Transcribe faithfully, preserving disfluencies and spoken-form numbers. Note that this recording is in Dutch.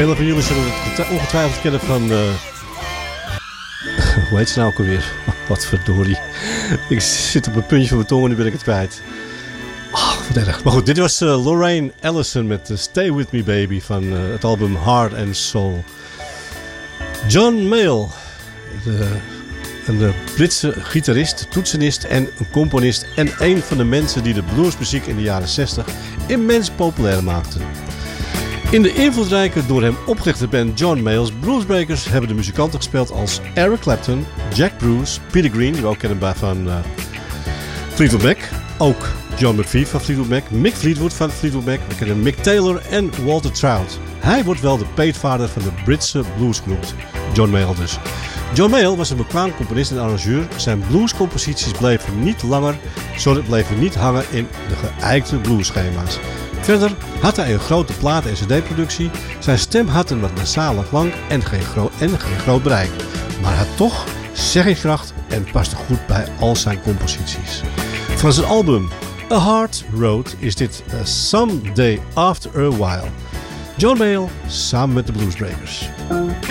Velen van jullie zullen het ongetwijfeld kennen van... Uh... Hoe heet ze nou ook alweer? Wat verdorie. Ik zit op een puntje van mijn tong en nu ben ik het kwijt. Oh, wat erg. Maar goed, dit was uh, Lorraine Allison met uh, Stay With Me Baby van uh, het album Heart and Soul. John Mayall, de, een de Britse gitarist, toetsenist en een componist en een van de mensen die de bluesmuziek in de jaren zestig immens populair maakten. In de invloedrijke door hem opgerichte band John Mayall's Bluesbreakers hebben de muzikanten gespeeld als Eric Clapton, Jack Bruce, Peter Green, die we ook kennen van uh, Fleetwood Mac, ook John McVie van Fleetwood Mac, Mick Fleetwood van Fleetwood Mac, we kennen Mick Taylor en Walter Trout. Hij wordt wel de peetvader van de Britse blues genoemd, John Mayall dus. John Mayall was een bekwaam componist en arrangeur. Zijn bluescomposities bleven niet langer, sorry, bleven niet hangen in de geëikte bluesschema's. Verder had hij een grote plaat- en cd-productie. Zijn stem had een wat nasale klank en geen, gro- en geen groot bereik. Maar had toch zeggingskracht en paste goed bij al zijn composities. Van zijn album A Hard Road is dit uh, Someday After a While. John Mayall samen met de Bluesbreakers.